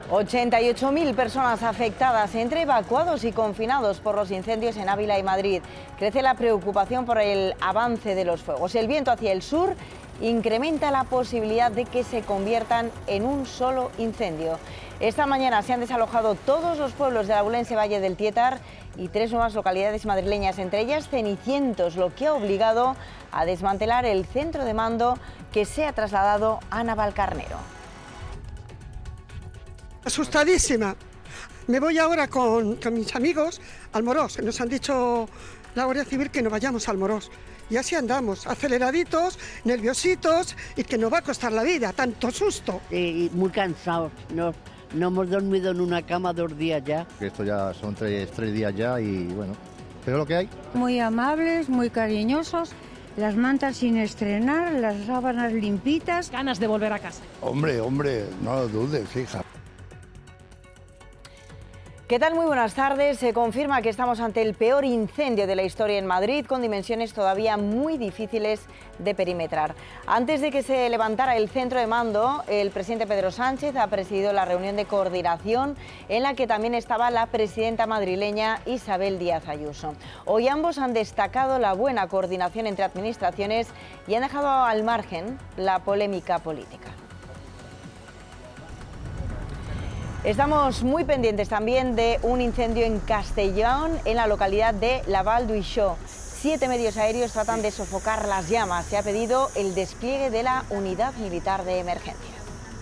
88.000 personas afectadas, entre evacuados y confinados por los incendios en Ávila y Madrid. Crece la preocupación por el avance de los fuegos. El viento hacia el sur incrementa la posibilidad de que se conviertan en un solo incendio. Esta mañana se han desalojado todos los pueblos del abulense Valle del Tietar y 3 nuevas localidades madrileñas, entre ellas Cenicientos, lo que ha obligado a desmantelar el centro de mando que se ha trasladado a Navalcarnero. Asustadísima. Me voy ahora con mis amigos al Morós. Nos han dicho la Guardia Civil que no vayamos al Morós. Y así andamos, aceleraditos, nerviositos y que nos va a costar la vida, tanto susto. Muy cansados, no hemos dormido en una cama 2 días ya. Esto ya son tres días ya y bueno, pero lo que hay. Muy amables, muy cariñosos. Las mantas sin estrenar, las sábanas limpitas. Ganas de volver a casa. Hombre, no lo dudes, hija. ¿Qué tal? Muy buenas tardes. Se confirma que estamos ante el peor incendio de la historia en Madrid, con dimensiones todavía muy difíciles de perimetrar. Antes de que se levantara el centro de mando, el presidente Pedro Sánchez ha presidido la reunión de coordinación en la que también estaba la presidenta madrileña Isabel Díaz Ayuso. Hoy ambos han destacado la buena coordinación entre administraciones y han dejado al margen la polémica política. Estamos muy pendientes también de un incendio en Castellón, en la localidad de Laval d'Uixó. 7 medios aéreos tratan de sofocar las llamas. Se ha pedido el despliegue de la unidad militar de emergencia.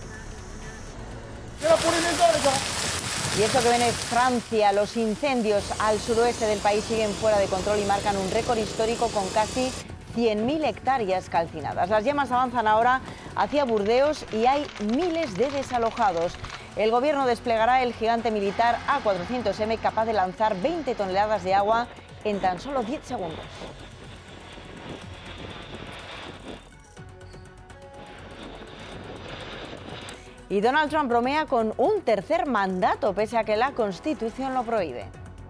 Y esto que ven es Francia. Los incendios al suroeste del país siguen fuera de control y marcan un récord histórico con casi 100.000 hectáreas calcinadas. Las llamas avanzan ahora hacia Burdeos y hay miles de desalojados. El gobierno desplegará el gigante militar A400M, capaz de lanzar 20 toneladas de agua en tan solo 10 segundos. Y Donald Trump bromea con un tercer mandato, pese a que la Constitución lo prohíbe.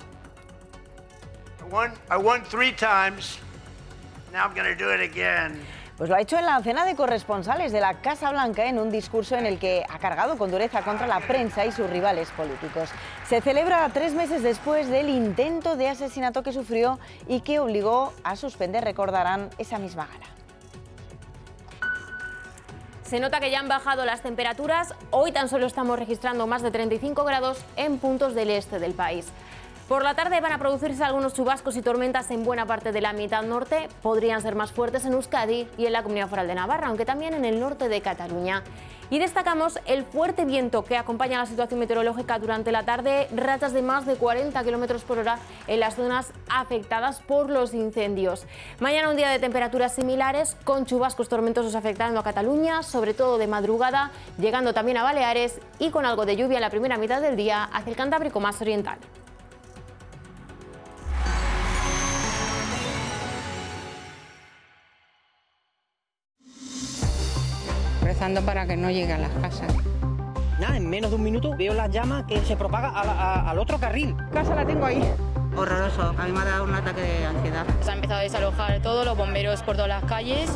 I won 3 times. Now I'm going to do it again. Pues lo ha hecho en la cena de corresponsales de la Casa Blanca, en un discurso en el que ha cargado con dureza contra la prensa y sus rivales políticos. Se celebra 3 meses después del intento de asesinato que sufrió y que obligó a suspender, recordarán, esa misma gala. Se nota que ya han bajado las temperaturas. Hoy tan solo estamos registrando más de 35 grados en puntos del este del país. Por la tarde van a producirse algunos chubascos y tormentas en buena parte de la mitad norte. Podrían ser más fuertes en Euskadi y en la Comunidad Foral de Navarra, aunque también en el norte de Cataluña. Y destacamos el fuerte viento que acompaña la situación meteorológica durante la tarde, rachas de más de 40 km por hora en las zonas afectadas por los incendios. Mañana un día de temperaturas similares, con chubascos tormentosos afectando a Cataluña, sobre todo de madrugada, llegando también a Baleares y con algo de lluvia en la primera mitad del día hacia el Cantábrico más oriental. Rezando para que no llegue a las casas. Nada, en menos de un minuto veo las llamas que se propaga al otro carril. Casa la tengo ahí. Horroroso, a mí me ha dado un ataque de ansiedad. Se ha empezado a desalojar todo, los bomberos por todas las calles.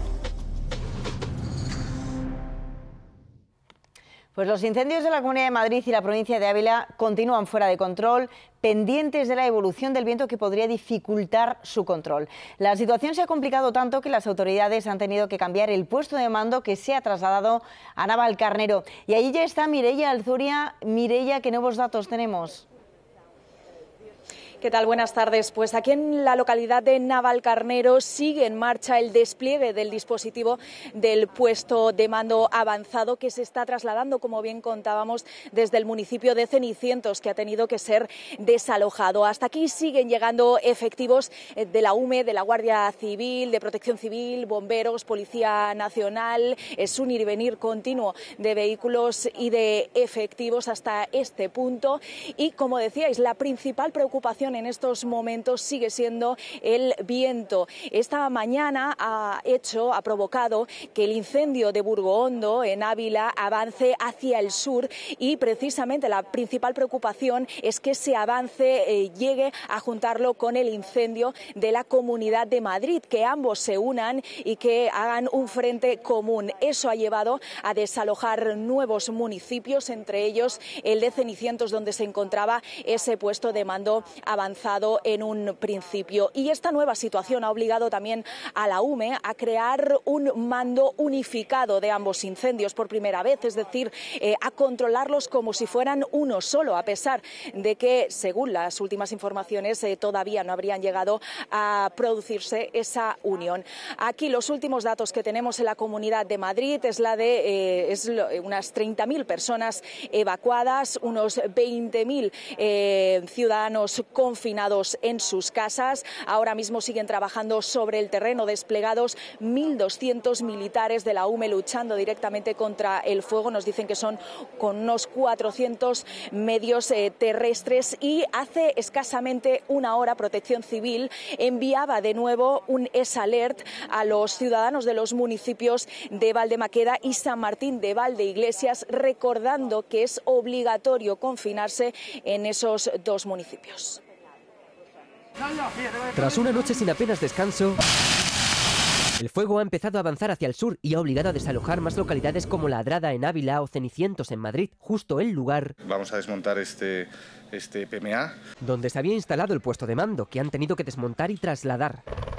Pues los incendios de la Comunidad de Madrid y la provincia de Ávila continúan fuera de control, pendientes de la evolución del viento que podría dificultar su control. La situación se ha complicado tanto que las autoridades han tenido que cambiar el puesto de mando, que se ha trasladado a Navalcarnero. Y allí ya está Mireia Alzuria. Mireia, ¿qué nuevos datos tenemos? ¿Qué tal? Buenas tardes. Pues aquí en la localidad de Navalcarnero sigue en marcha el despliegue del dispositivo del puesto de mando avanzado, que se está trasladando, como bien contábamos, desde el municipio de Cenicientos, que ha tenido que ser desalojado. Hasta aquí siguen llegando efectivos de la UME, de la Guardia Civil, de Protección Civil, bomberos, Policía Nacional. Es un ir y venir continuo de vehículos y de efectivos hasta este punto. Y, como decíais, la principal preocupación preocupación en estos momentos sigue siendo el viento. Esta mañana ha provocado que el incendio de Burgoondo, en Ávila, avance hacia el sur y precisamente la principal preocupación es que ese avance llegue a juntarlo con el incendio de la Comunidad de Madrid, que ambos se unan y que hagan un frente común. Eso ha llevado a desalojar nuevos municipios, entre ellos el de Cenicientos, donde se encontraba ese puesto de mando avanzado en un principio. Y esta nueva situación ha obligado también a la UME a crear un mando unificado de ambos incendios por primera vez, es decir, a controlarlos como si fueran uno solo, a pesar de que, según las últimas informaciones, todavía no habrían llegado a producirse esa unión. Aquí los últimos datos que tenemos en la Comunidad de Madrid es la de unas 30.000 personas evacuadas, unos 20.000 ciudadanos confinados en sus casas. Ahora mismo siguen trabajando sobre el terreno, desplegados 1.200 militares de la UME luchando directamente contra el fuego. Nos dicen que son con unos 400 medios terrestres, y hace escasamente una hora Protección Civil enviaba de nuevo un S-Alert a los ciudadanos de los municipios de Valdemaqueda y San Martín de Valdeiglesias, recordando que es obligatorio confinarse en esos dos municipios. Tras una noche sin apenas descanso, el fuego ha empezado a avanzar hacia el sur y ha obligado a desalojar más localidades como La Adrada en Ávila o Cenicientos en Madrid, justo el lugar Vamos a desmontar este PMA donde se había instalado el puesto de mando, que han tenido que desmontar y trasladar.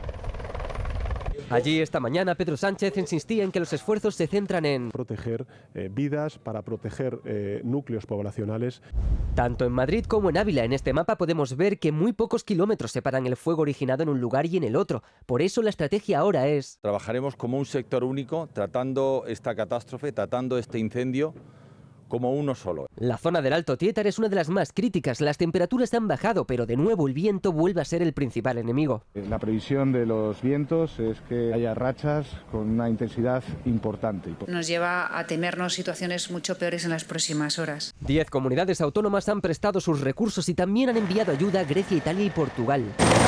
Allí esta mañana Pedro Sánchez insistía en que los esfuerzos se centran en proteger vidas, para proteger núcleos poblacionales. Tanto en Madrid como en Ávila, en este mapa podemos ver que muy pocos kilómetros separan el fuego originado en un lugar y en el otro. Por eso la estrategia ahora es: trabajaremos como un sector único, tratando esta catástrofe, tratando este incendio como uno solo. La zona del Alto Tietar es una de las más críticas. Las temperaturas han bajado, pero de nuevo el viento vuelve a ser el principal enemigo. La previsión de los vientos es que haya rachas con una intensidad importante. Nos lleva a temernos situaciones mucho peores en las próximas horas. 10 comunidades autónomas han prestado sus recursos y también han enviado ayuda a Grecia, Italia y Portugal.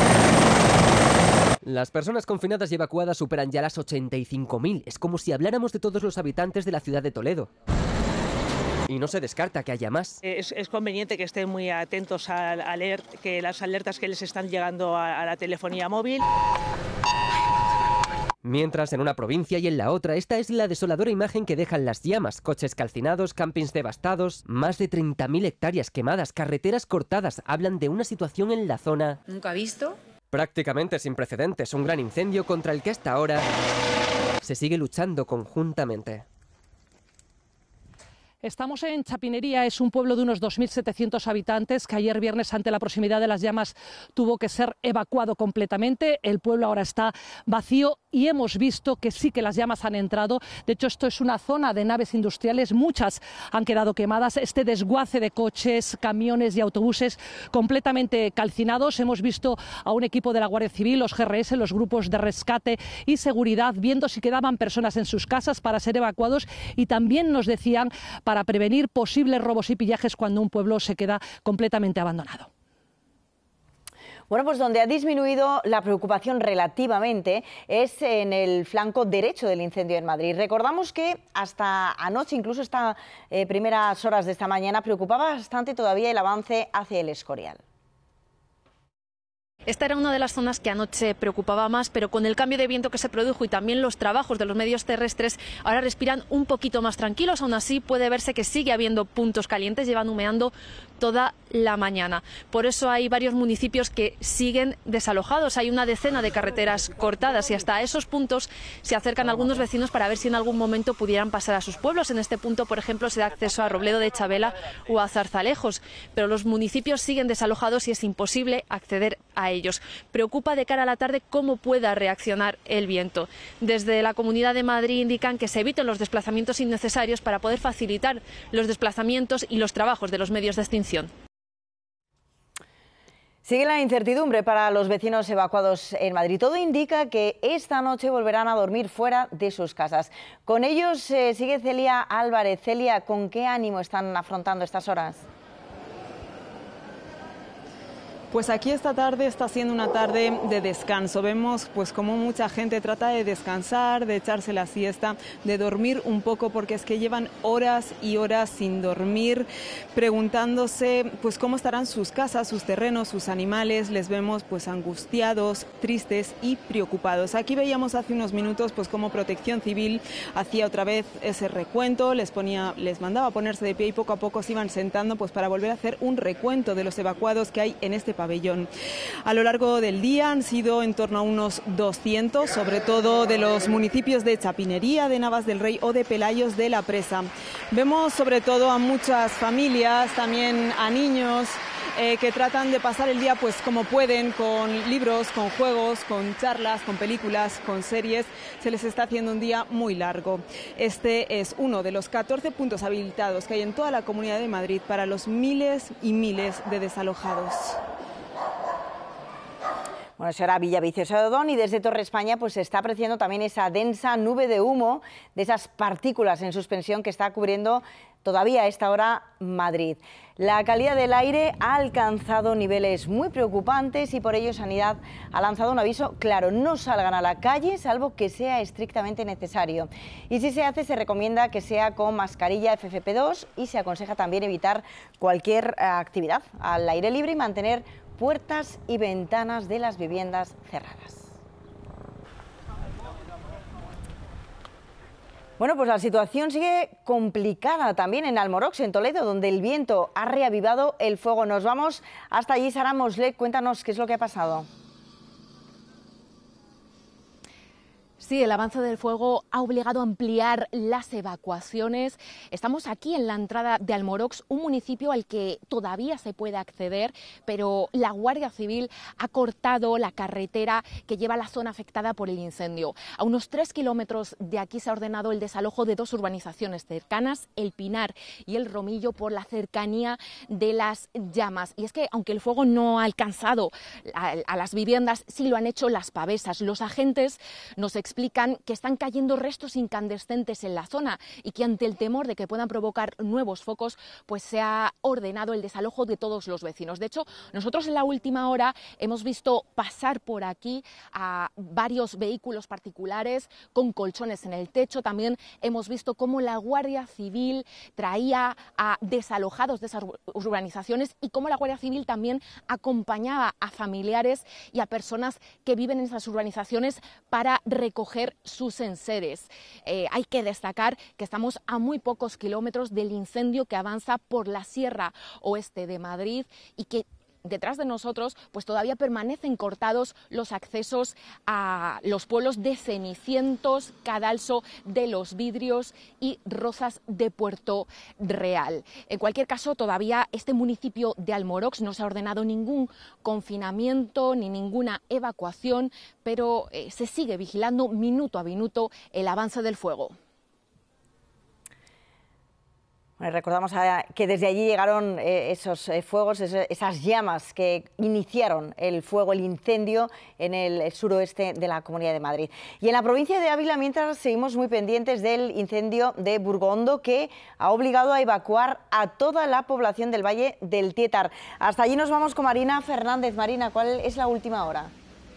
Las personas confinadas y evacuadas superan ya las 85.000. Es como si habláramos de todos los habitantes de la ciudad de Toledo. Y no se descarta que haya más. Es conveniente que estén muy atentos a las alertas que les están llegando a la telefonía móvil. Mientras, en una provincia y en la otra, esta es la desoladora imagen que dejan las llamas. Coches calcinados, campings devastados, más de 30.000 hectáreas quemadas, carreteras cortadas. Hablan de una situación en la zona ¿Nunca visto? prácticamente sin precedentes. Un gran incendio contra el que hasta ahora se sigue luchando conjuntamente. Estamos en Chapinería, es un pueblo de unos 2.700 habitantes que ayer viernes, ante la proximidad de las llamas, tuvo que ser evacuado completamente. El pueblo ahora está vacío y hemos visto que sí que las llamas han entrado. De hecho, esto es una zona de naves industriales, muchas han quedado quemadas. Este desguace de coches, camiones y autobuses completamente calcinados. Hemos visto a un equipo de la Guardia Civil, los GRS, los grupos de rescate y seguridad, viendo si quedaban personas en sus casas para ser evacuados, y también nos decían para prevenir posibles robos y pillajes cuando un pueblo se queda completamente abandonado. Bueno, pues donde ha disminuido la preocupación relativamente es en el flanco derecho del incendio en Madrid. Recordamos que hasta anoche, incluso estas primeras horas de esta mañana, preocupaba bastante todavía el avance hacia el Escorial. Esta era una de las zonas que anoche preocupaba más, pero con el cambio de viento que se produjo y también los trabajos de los medios terrestres, ahora respiran un poquito más tranquilos. Aún así puede verse que sigue habiendo puntos calientes, llevan humeando toda la mañana. Por eso hay varios municipios que siguen desalojados. Hay una decena de carreteras cortadas y hasta esos puntos se acercan algunos vecinos para ver si en algún momento pudieran pasar a sus pueblos. En este punto, por ejemplo, se da acceso a Robledo de Chabela o a Zarzalejos, pero los municipios siguen desalojados y es imposible acceder a ellos. Preocupa de cara a la tarde cómo pueda reaccionar el viento. Desde la Comunidad de Madrid indican que se eviten los desplazamientos innecesarios para poder facilitar los desplazamientos y los trabajos de los medios de extinción. Sigue la incertidumbre para los vecinos evacuados en Madrid. Todo indica que esta noche volverán a dormir fuera de sus casas. Con ellos sigue Celia Álvarez. Celia, ¿con qué ánimo están afrontando estas horas? Pues aquí esta tarde está siendo una tarde de descanso. Vemos pues como mucha gente trata de descansar, de echarse la siesta, de dormir un poco, porque es que llevan horas y horas sin dormir, preguntándose pues cómo estarán sus casas, sus terrenos, sus animales. Les vemos pues angustiados, tristes y preocupados. Aquí veíamos hace unos minutos pues cómo Protección Civil hacía otra vez ese recuento, les mandaba a ponerse de pie y poco a poco se iban sentando pues para volver a hacer un recuento de los evacuados que hay en este pabellón. A lo largo del día han sido en torno a unos 200, sobre todo de los municipios de Chapinería, de Navas del Rey o de Pelayos de la Presa. Vemos sobre todo a muchas familias, también a niños que tratan de pasar el día pues como pueden, con libros, con juegos, con charlas, con películas, con series. Se les está haciendo un día muy largo. Este es uno de los 14 puntos habilitados que hay en toda la Comunidad de Madrid para los miles y miles de desalojados. Bueno, eso era Villaviciosa de Odón, y desde Torre España pues se está apreciando también esa densa nube de humo, de esas partículas en suspensión que está cubriendo todavía a esta hora Madrid. La calidad del aire ha alcanzado niveles muy preocupantes y por ello Sanidad ha lanzado un aviso claro: no salgan a la calle salvo que sea estrictamente necesario. Y si se hace, se recomienda que sea con mascarilla FFP2 y se aconseja también evitar cualquier actividad al aire libre y mantener puertas y ventanas de las viviendas cerradas. Bueno, pues la situación sigue complicada también en Almorox, en Toledo, donde el viento ha reavivado el fuego. Nos vamos hasta allí. Sara Moslek, cuéntanos qué es lo que ha pasado. Sí, el avance del fuego ha obligado a ampliar las evacuaciones. Estamos aquí en la entrada de Almorox, un municipio al que todavía se puede acceder, pero la Guardia Civil ha cortado la carretera que lleva a la zona afectada por el incendio. A unos 3 kilómetros de aquí se ha ordenado el desalojo de 2 urbanizaciones cercanas, El Pinar y El Romillo, por la cercanía de las llamas. Y es que, aunque el fuego no ha alcanzado a las viviendas, sí lo han hecho las pavesas. Los agentes nos explican que están cayendo restos incandescentes en la zona y que ante el temor de que puedan provocar nuevos focos, pues se ha ordenado el desalojo de todos los vecinos. De hecho, nosotros en la última hora hemos visto pasar por aquí a varios vehículos particulares con colchones en el techo. También hemos visto cómo la Guardia Civil traía a desalojados de esas urbanizaciones y cómo la Guardia Civil también acompañaba a familiares y a personas que viven en esas urbanizaciones para recoger sus enseres. Hay que destacar que estamos a muy pocos kilómetros del incendio que avanza por la Sierra Oeste de Madrid y que detrás de nosotros pues todavía permanecen cortados los accesos a los pueblos de Cenicientos, Cadalso de los Vidrios y Rozas de Puerto Real. En cualquier caso, todavía este municipio de Almorox no se ha ordenado ningún confinamiento ni ninguna evacuación, pero se sigue vigilando minuto a minuto el avance del fuego. Bueno, recordamos que desde allí llegaron esos fuegos, esas llamas que iniciaron el fuego, el incendio en el suroeste de la Comunidad de Madrid. Y en la provincia de Ávila, mientras, seguimos muy pendientes del incendio de Burgondo, que ha obligado a evacuar a toda la población del Valle del Tétar. Hasta allí nos vamos con Marina Fernández. Marina, ¿cuál es la última hora?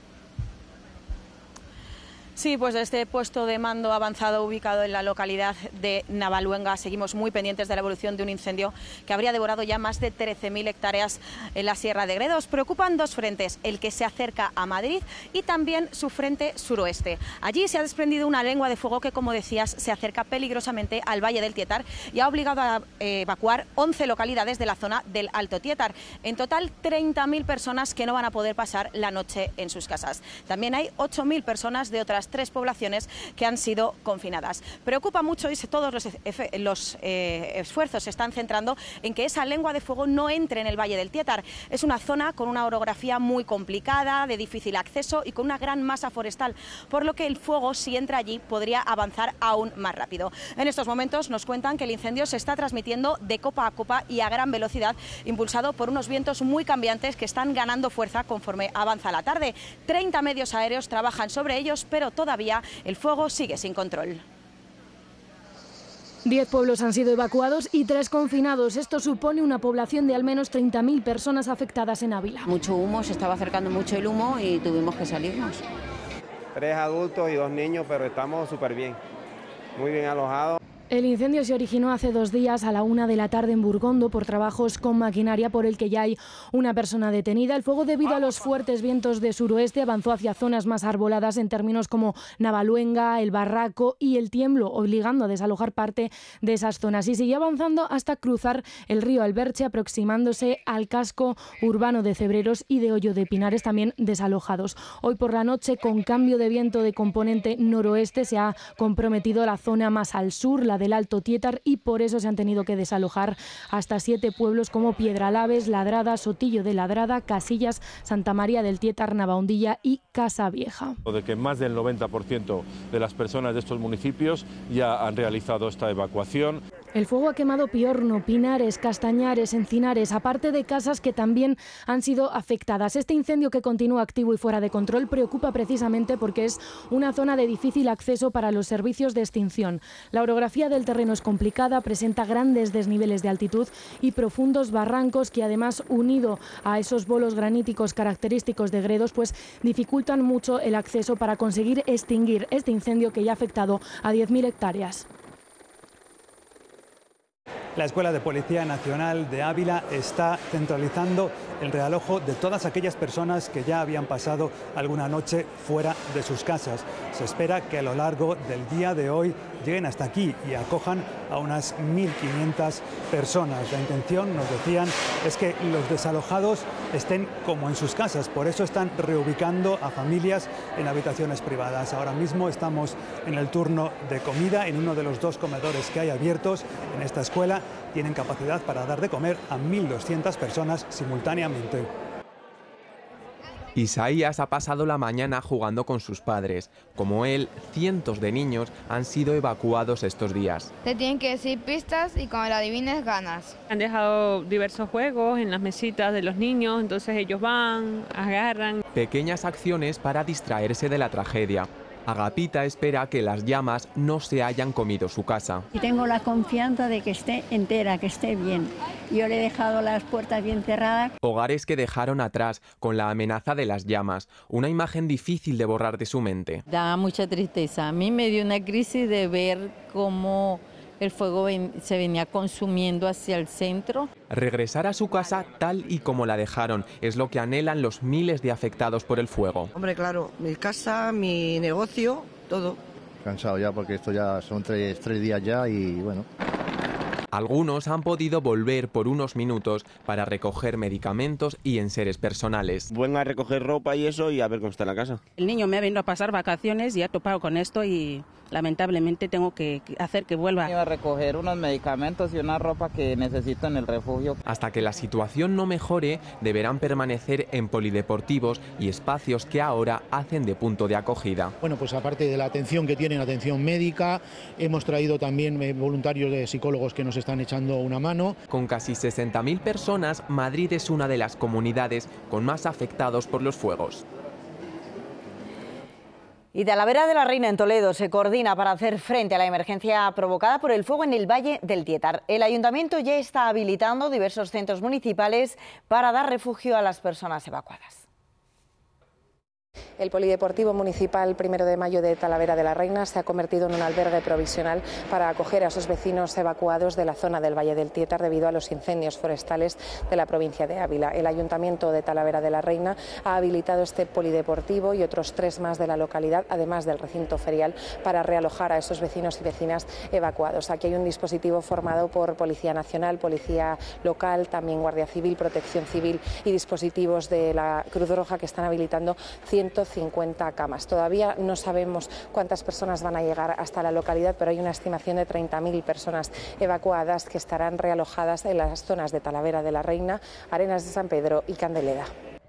Sí, pues desde puesto de mando avanzado ubicado en la localidad de Navaluenga seguimos muy pendientes de la evolución de un incendio que habría devorado ya más de 13.000 hectáreas en la Sierra de Gredos. Preocupan 2 frentes, el que se acerca a Madrid y también su frente suroeste. Allí se ha desprendido una lengua de fuego que, como decías, se acerca peligrosamente al Valle del Tétar y ha obligado a evacuar 11 localidades de la zona del Alto Tétar. En total, 30.000 personas que no van a poder pasar la noche en sus casas. También hay 8.000 personas de otras 3 poblaciones que han sido confinadas. Preocupa mucho y todos los esfuerzos se están centrando en que esa lengua de fuego no entre en el Valle del Tétar. Es una zona con una orografía muy complicada, de difícil acceso y con una gran masa forestal, por lo que el fuego, si entra allí, podría avanzar aún más rápido. En estos momentos nos cuentan que el incendio se está transmitiendo de copa a copa y a gran velocidad, impulsado por unos vientos muy cambiantes que están ganando fuerza conforme avanza la tarde. 30 medios aéreos trabajan sobre ellos, pero todavía el fuego sigue sin control. 10 pueblos han sido evacuados y 3 confinados. Esto supone una población de al menos 30.000 personas afectadas en Ávila. Mucho humo, se estaba acercando mucho el humo y tuvimos que salirnos. 3 adultos y 2 niños, pero estamos súper bien, muy bien alojados. El incendio se originó hace 2 días a la 1 de la tarde en Burgondo por trabajos con maquinaria, por el que ya hay una persona detenida. El fuego, debido a los fuertes vientos de suroeste, avanzó hacia zonas más arboladas en términos como Navaluenga, El Barraco y El Tiemblo, obligando a desalojar parte de esas zonas. Y siguió avanzando hasta cruzar el río Alberche, aproximándose al casco urbano de Cebreros y de Hoyo de Pinares, también desalojados. Hoy por la noche, con cambio de viento de componente noroeste, se ha comprometido la zona más al sur, la del Alto Tietar, y por eso se han tenido que desalojar hasta 7 pueblos como Piedralaves, Ladrada, Sotillo de Ladrada, Casillas, Santa María del Tietar, Navaondilla y Casa Vieja. De que más del 90% de las personas de estos municipios ya han realizado esta evacuación. El fuego ha quemado Piorno, Pinares, Castañares, Encinares, aparte de casas que también han sido afectadas. Este incendio, que continúa activo y fuera de control, preocupa precisamente porque es una zona de difícil acceso para los servicios de extinción. La orografía del terreno es complicada, presenta grandes desniveles de altitud y profundos barrancos que, además, unido a esos bolos graníticos característicos de Gredos, pues dificultan mucho el acceso para conseguir extinguir este incendio que ya ha afectado a 10.000 hectáreas. La Escuela de Policía Nacional de Ávila está centralizando el realojo de todas aquellas personas que ya habían pasado alguna noche fuera de sus casas. Se espera que a lo largo del día de hoy lleguen hasta aquí y acojan a unas 1.500 personas. La intención, nos decían, es que los desalojados estén como en sus casas, por eso están reubicando a familias en habitaciones privadas. Ahora mismo estamos en el turno de comida en uno de los 2 comedores que hay abiertos en esta escuela. Tienen capacidad para dar de comer a 1.200 personas simultáneamente. Isaías ha pasado la mañana jugando con sus padres. Como él, cientos de niños han sido evacuados estos días. Te tienen que decir pistas y cuando la adivines ganas. Han dejado diversos juegos en las mesitas de los niños, entonces ellos van, agarran. Pequeñas acciones para distraerse de la tragedia. Agapita espera que las llamas no se hayan comido su casa. Y tengo la confianza de que esté entera, que esté bien. Yo le he dejado las puertas bien cerradas. Hogares que dejaron atrás con la amenaza de las llamas, una imagen difícil de borrar de su mente. Da mucha tristeza. A mí me dio una crisis de ver cómo el fuego se venía consumiendo hacia el centro. Regresar a su casa tal y como la dejaron es lo que anhelan los miles de afectados por el fuego. Hombre, claro, mi casa, mi negocio, todo. Cansado ya porque esto ya son tres días ya y bueno. Algunos han podido volver por unos minutos para recoger medicamentos y enseres personales. Vengo a recoger ropa y eso y a ver cómo está la casa. El niño me ha venido a pasar vacaciones y ha topado con esto y lamentablemente tengo que hacer que vuelva. Iba a recoger unos medicamentos y una ropa que necesito en el refugio. Hasta que la situación no mejore, deberán permanecer en polideportivos y espacios que ahora hacen de punto de acogida. Bueno, pues aparte de la atención que tienen, atención médica, hemos traído también voluntarios de psicólogos que nos están echando una mano. Con casi 60.000 personas, Madrid es una de las comunidades con más afectados por los fuegos. Y Talavera de la Reina, en Toledo, se coordina para hacer frente a la emergencia provocada por el fuego en el Valle del Tietar. El ayuntamiento ya está habilitando diversos centros municipales para dar refugio a las personas evacuadas. El Polideportivo Municipal 1 de Mayo de Talavera de la Reina se ha convertido en un albergue provisional para acoger a esos vecinos evacuados de la zona del Valle del Tietar debido a los incendios forestales de la provincia de Ávila. El Ayuntamiento de Talavera de la Reina ha habilitado este polideportivo y otros 3 más de la localidad, además del recinto ferial, para realojar a esos vecinos y vecinas evacuados. Aquí hay un dispositivo formado por Policía Nacional, Policía Local, también Guardia Civil, Protección Civil y dispositivos de la Cruz Roja que están habilitando 150 camas. Todavía no sabemos cuántas personas van a llegar hasta la localidad, pero hay una estimación de 30.000 personas evacuadas que estarán realojadas en las zonas de Talavera de la Reina, Arenas de San Pedro y Candeleda.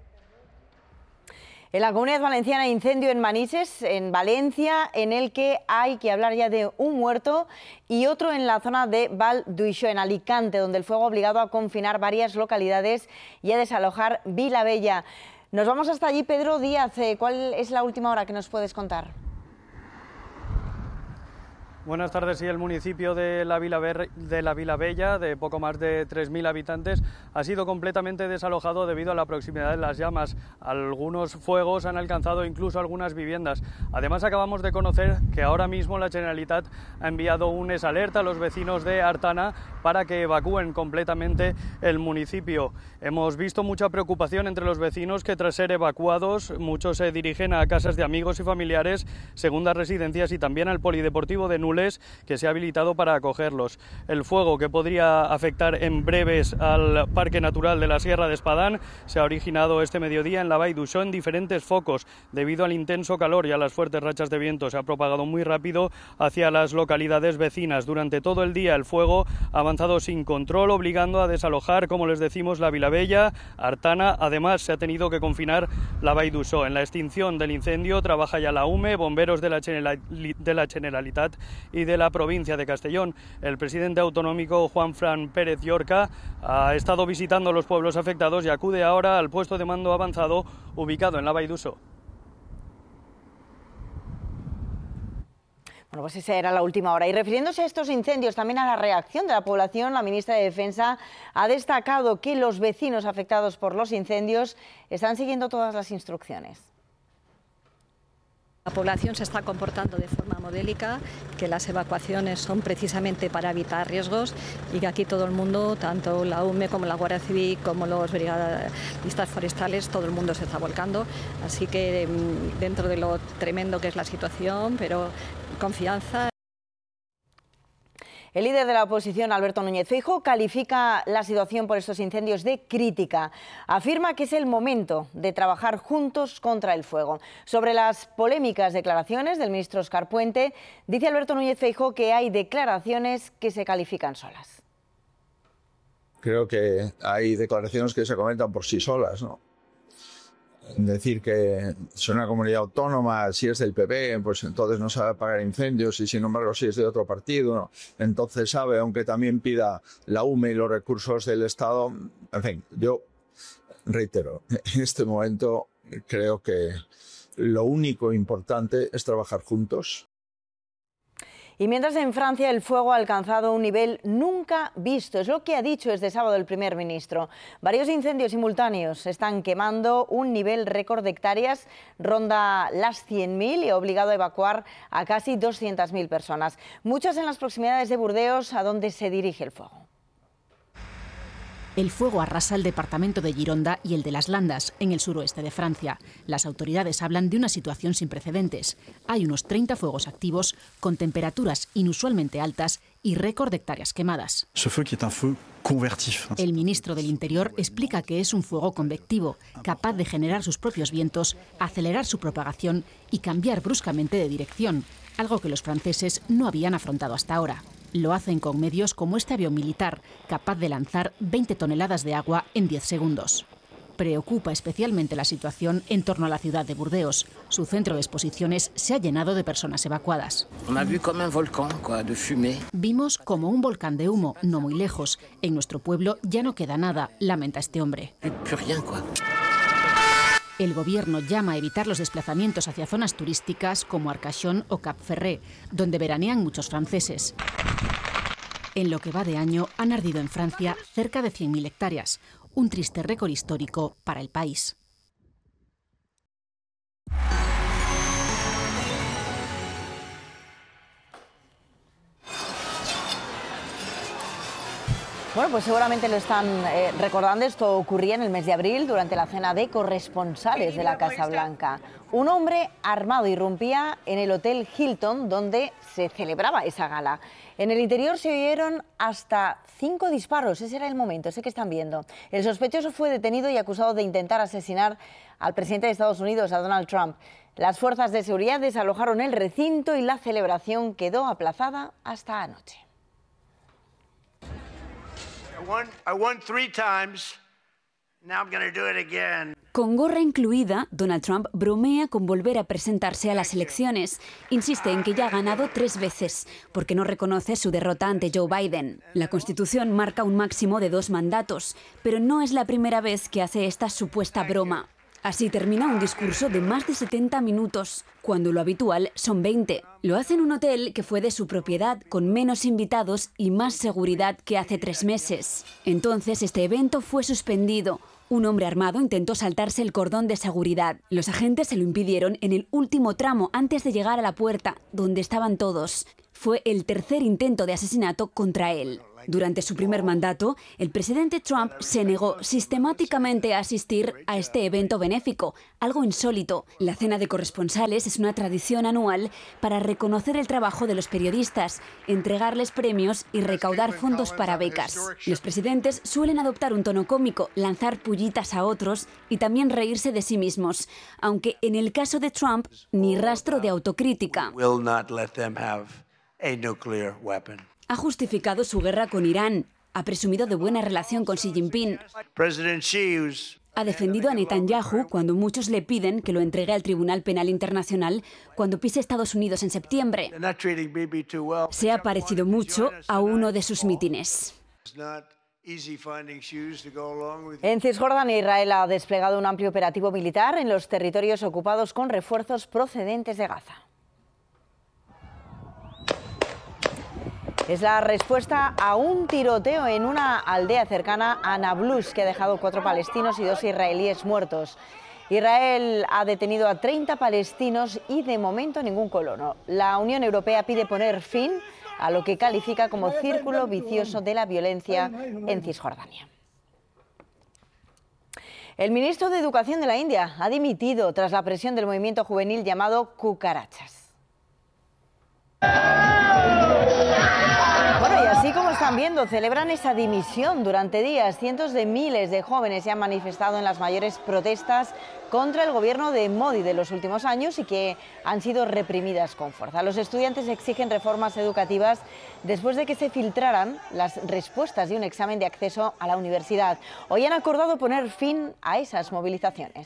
En la Comunidad Valenciana, incendio en Manises, en Valencia, en el que hay que hablar ya de un muerto, y otro en la zona de Val d'Uixó, en Alicante, donde el fuego ha obligado a confinar varias localidades y a desalojar Vilabella. Nos vamos hasta allí. Pedro Díaz, ¿cuál es la última hora que nos puedes contar? Buenas tardes. Sí, el municipio de la Vilabella, de poco más de 3.000 habitantes, ha sido completamente desalojado debido a la proximidad de las llamas. Algunos fuegos han alcanzado incluso algunas viviendas. Además, acabamos de conocer que ahora mismo la Generalitat ha enviado un alerta a los vecinos de Artana para que evacúen completamente el municipio. Hemos visto mucha preocupación entre los vecinos que tras ser evacuados muchos se dirigen a casas de amigos y familiares, segundas residencias y también al polideportivo de Nules, que se ha habilitado para acogerlos. El fuego, que podría afectar en breves al Parque Natural de la Sierra de Espadán, se ha originado este mediodía en la Vall d'Uixó en diferentes focos. Debido al intenso calor y a las fuertes rachas de viento, se ha propagado muy rápido hacia las localidades vecinas. Durante todo el día el fuego ha avanzado sin control, obligando a desalojar, como les decimos, la Vilabella, Artana. Además, se ha tenido que confinar la Vall d'Uixó. En la extinción del incendio trabaja ya la UME, bomberos de la Generalitat y de la provincia de Castellón. El presidente autonómico Juanfran Pérez Llorca ha estado visitando los pueblos afectados y acude ahora al puesto de mando avanzado ubicado en la Vall d'Uixó. Bueno, pues esa era la última hora. Y refiriéndose a estos incendios, también a la reacción de la población, la ministra de Defensa ha destacado que los vecinos afectados por los incendios están siguiendo todas las instrucciones. La población se está comportando de forma modélica, que las evacuaciones son precisamente para evitar riesgos y que aquí todo el mundo, tanto la UME como la Guardia Civil, como los brigadistas forestales, todo el mundo se está volcando. Así que dentro de lo tremendo que es la situación, pero confianza. El líder de la oposición, Alberto Núñez Feijóo, califica la situación por estos incendios de crítica. Afirma que es el momento de trabajar juntos contra el fuego. Sobre las polémicas declaraciones del ministro Óscar Puente, dice Alberto Núñez Feijóo que hay declaraciones que se califican solas. Creo que hay declaraciones que se comentan por sí solas, ¿no? Decir que es una comunidad autónoma, si es del PP, pues entonces no sabe apagar incendios, y sin embargo si es de otro partido, ¿no? Entonces sabe, aunque también pida la UME y los recursos del Estado. En fin, yo reitero, en este momento creo que lo único importante es trabajar juntos. Y mientras en Francia el fuego ha alcanzado un nivel nunca visto, es lo que ha dicho este sábado el primer ministro. Varios incendios simultáneos están quemando, un nivel récord de hectáreas ronda las 100.000 y ha obligado a evacuar a casi 200.000 personas. Muchas en las proximidades de Burdeos, a donde se dirige el fuego. El fuego arrasa el departamento de Gironda y el de las Landas, en el suroeste de Francia. Las autoridades hablan de una situación sin precedentes. Hay unos 30 fuegos activos, con temperaturas inusualmente altas y récord de hectáreas quemadas. El ministro del Interior explica que es un fuego convectivo, capaz de generar sus propios vientos, acelerar su propagación y cambiar bruscamente de dirección, algo que los franceses no habían afrontado hasta ahora. Lo hacen con medios como este avión militar, capaz de lanzar 20 toneladas de agua en 10 segundos. Preocupa especialmente la situación en torno a la ciudad de Burdeos. Su centro de exposiciones se ha llenado de personas evacuadas. Vimos como un volcán de humo, no muy lejos. En nuestro pueblo ya no queda nada, lamenta este hombre. El gobierno llama a evitar los desplazamientos hacia zonas turísticas como Arcachon o Cap Ferret, donde veranean muchos franceses. En lo que va de año han ardido en Francia cerca de 100.000 hectáreas, un triste récord histórico para el país. Bueno, pues seguramente lo están recordando. Esto ocurría en el mes de abril durante la cena de corresponsales de la Casa Blanca. Un hombre armado irrumpía en el Hotel Hilton donde se celebraba esa gala. En el interior se oyeron hasta 5 disparos. Ese era el momento, ese que están viendo. El sospechoso fue detenido y acusado de intentar asesinar al presidente de Estados Unidos, a Donald Trump. Las fuerzas de seguridad desalojaron el recinto y la celebración quedó aplazada hasta anoche. I won 3 times. Now I'm going to do it again. Con gorra incluida, Donald Trump bromea con volver a presentarse a las elecciones. Insiste en que ya ha ganado 3 veces, porque no reconoce su derrota ante Joe Biden. La Constitución marca un máximo de 2 mandatos, pero no es la primera vez que hace esta supuesta broma. Así termina un discurso de más de 70 minutos, cuando lo habitual son 20. Lo hace en un hotel que fue de su propiedad, con menos invitados y más seguridad que hace 3 meses. Entonces este evento fue suspendido. Un hombre armado intentó saltarse el cordón de seguridad. Los agentes se lo impidieron en el último tramo antes de llegar a la puerta, donde estaban todos. Fue el tercer intento de asesinato contra él. Durante su primer mandato, el presidente Trump se negó sistemáticamente a asistir a este evento benéfico, algo insólito. La cena de corresponsales es una tradición anual para reconocer el trabajo de los periodistas, entregarles premios y recaudar fondos para becas. Los presidentes suelen adoptar un tono cómico, lanzar pullitas a otros y también reírse de sí mismos, aunque en el caso de Trump, ni rastro de autocrítica. Ha justificado su guerra con Irán, ha presumido de buena relación con Xi Jinping. Ha defendido a Netanyahu cuando muchos le piden que lo entregue al Tribunal Penal Internacional cuando pise Estados Unidos en septiembre. Se ha parecido mucho a uno de sus mítines. En Cisjordania, Israel ha desplegado un amplio operativo militar en los territorios ocupados con refuerzos procedentes de Gaza. Es la respuesta a un tiroteo en una aldea cercana a Nablus que ha dejado 4 palestinos y 2 israelíes muertos. Israel ha detenido a 30 palestinos y de momento ningún colono. La Unión Europea pide poner fin a lo que califica como círculo vicioso de la violencia en Cisjordania. El ministro de Educación de la India ha dimitido tras la presión del movimiento juvenil llamado Cucarachas. Bueno, y así como están viendo, celebran esa dimisión durante días. Cientos de miles de jóvenes se han manifestado en las mayores protestas contra el gobierno de Modi de los últimos años y que han sido reprimidas con fuerza. Los estudiantes exigen reformas educativas después de que se filtraran las respuestas de un examen de acceso a la universidad. Hoy han acordado poner fin a esas movilizaciones.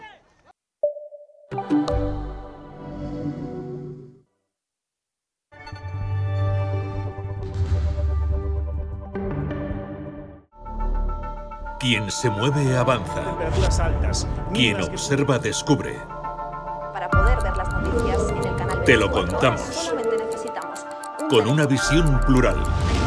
Quien se mueve avanza. Temperaturas altas. Quien observa descubre. Para poder ver las noticias en el canal 24, te lo contamos. solamente necesitamos con una visión plural.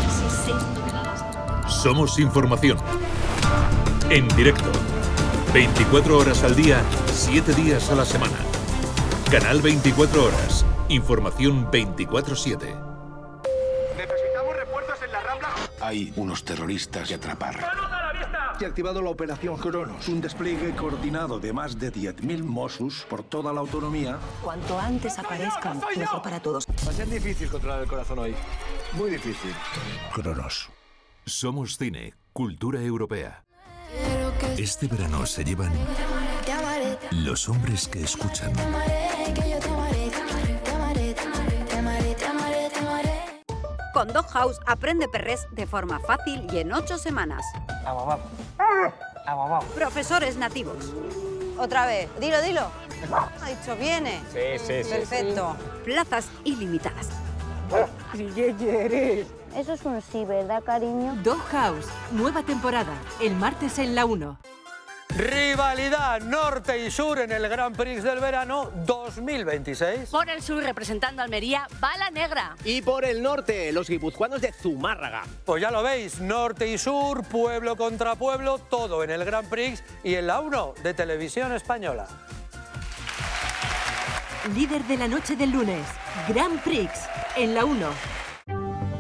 Somos información. En directo. 24 horas al día, 7 días a la semana. Canal 24 horas. Información 24/7. Necesitamos refuerzos en la Rambla. Hay unos terroristas que atrapar. Se ha activado la operación Cronos, un despliegue coordinado de más de 10.000 Mossos por toda la autonomía. Cuanto antes aparezcan, mejor para todos. Va a ser difícil controlar el corazón hoy. Muy difícil. Cronos. Somos cine, cultura europea. Este verano se llevan los hombres que escuchan. Con Dog House aprende perrés de forma fácil y en 8 semanas. Profesores nativos. Otra vez, dilo. Ha dicho viene. Sí. Perfecto. Plazas ilimitadas. Eso es un sí, ¿verdad, cariño? Dog House, nueva temporada, el martes en La 1. Rivalidad norte y sur en el Grand Prix del verano 2026. Por el sur, representando a Almería, Bala Negra. Y por el norte, los guipuzcoanos de Zumárraga. Pues ya lo veis, norte y sur, pueblo contra pueblo, todo en el Grand Prix y en La 1 de Televisión Española. Líder de la noche del lunes, Grand Prix en La 1.